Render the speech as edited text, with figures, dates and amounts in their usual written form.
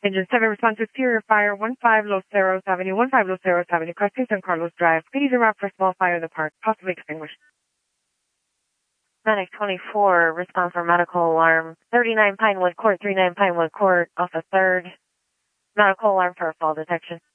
Engine 7 response to exterior fire, 15 Los Cerros Avenue, 15 Los Cerros Avenue, crossing San Carlos Drive. Please route for small fire in the park, possibly extinguished. Medic 24, response for medical alarm. 39 Pinewood Court, 39 Pinewood Court, off the 3rd. Medical alarm for a fall detection.